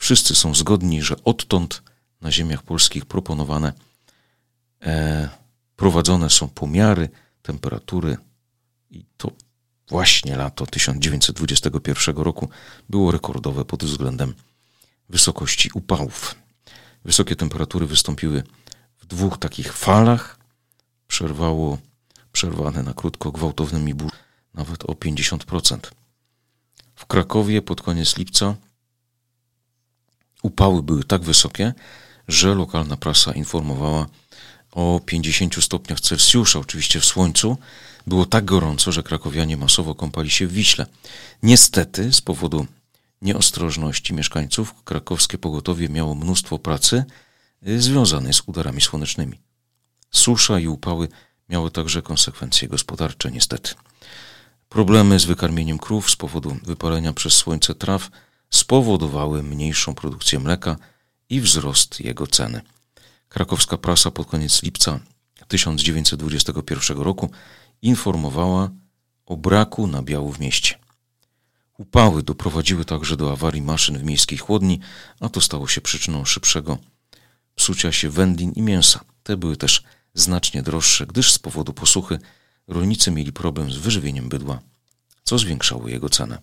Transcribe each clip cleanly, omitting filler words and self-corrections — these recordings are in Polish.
Wszyscy są zgodni, że odtąd na ziemiach polskich prowadzone są pomiary temperatury i to właśnie lato 1921 roku było rekordowe pod względem wysokości upałów. Wysokie temperatury wystąpiły w 2 takich falach, przerwane na krótko gwałtownymi burzami, nawet o 50%. W Krakowie pod koniec lipca upały były tak wysokie, że lokalna prasa informowała o 50 stopniach Celsjusza, oczywiście w słońcu. Było tak gorąco, że krakowianie masowo kąpali się w Wiśle. Niestety, z powodu nieostrożności mieszkańców, krakowskie pogotowie miało mnóstwo pracy związanej z udarami słonecznymi. Susza i upały miały także konsekwencje gospodarcze, niestety. Problemy z wykarmieniem krów z powodu wypalenia przez słońce traw spowodowały mniejszą produkcję mleka i wzrost jego ceny. Krakowska prasa pod koniec lipca 1921 roku informowała o braku nabiału w mieście. Upały doprowadziły także do awarii maszyn w miejskiej chłodni, a to stało się przyczyną szybszego psucia się wędlin i mięsa. Te były też znacznie droższe, gdyż z powodu posuchy rolnicy mieli problem z wyżywieniem bydła, co zwiększało jego cenę.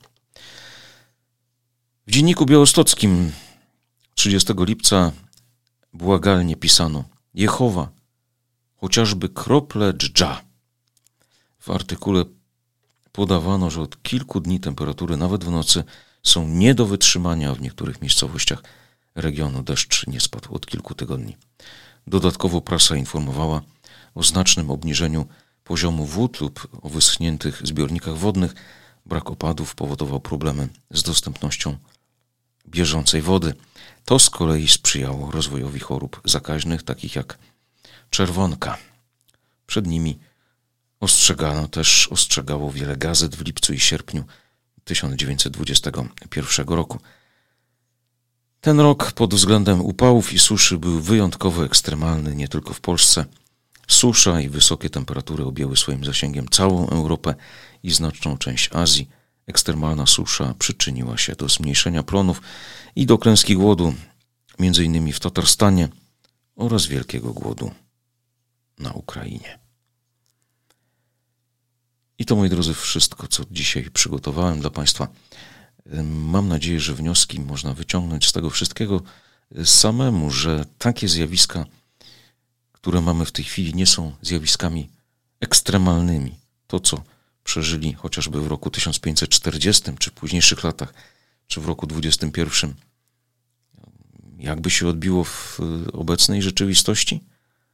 W Dzienniku Białostockim 30 lipca błagalnie pisano: Jehowa, chociażby krople dżdża. W artykule podawano, że od kilku dni temperatury, nawet w nocy, są nie do wytrzymania, a w niektórych miejscowościach regionu deszcz nie spadł od kilku tygodni. Dodatkowo prasa informowała o znacznym obniżeniu poziomu wód lub o wyschniętych zbiornikach wodnych. Brak opadów powodował problemy z dostępnością bieżącej wody. To z kolei sprzyjało rozwojowi chorób zakaźnych, takich jak czerwonka. Przed nimi ostrzegało wiele gazet w lipcu i sierpniu 1921 roku. Ten rok pod względem upałów i suszy był wyjątkowo ekstremalny nie tylko w Polsce. Susza i wysokie temperatury objęły swoim zasięgiem całą Europę i znaczną część Azji. Ekstremalna susza przyczyniła się do zmniejszenia plonów i do klęski głodu, m.in. w Tatarstanie, oraz wielkiego głodu na Ukrainie. I to, moi drodzy, wszystko, co dzisiaj przygotowałem dla Państwa. Mam nadzieję, że wnioski można wyciągnąć z tego wszystkiego samemu, że takie zjawiska, które mamy w tej chwili, nie są zjawiskami ekstremalnymi. To, co przeżyli chociażby w roku 1540, czy w późniejszych latach, czy w roku 21, jakby się odbiło w obecnej rzeczywistości?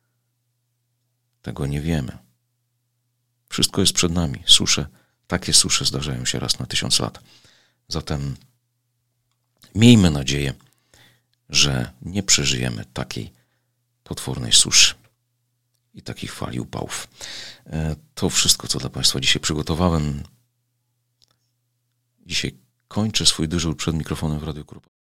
Tego nie wiemy. Wszystko jest przed nami. Takie susze zdarzają się raz na 1000 lat. Zatem miejmy nadzieję, że nie przeżyjemy takiej potwornej suszy i takich fali upałów. To wszystko, co dla Państwa dzisiaj przygotowałem. Dzisiaj kończę swój dyżur przed mikrofonem w Radiu Krupa.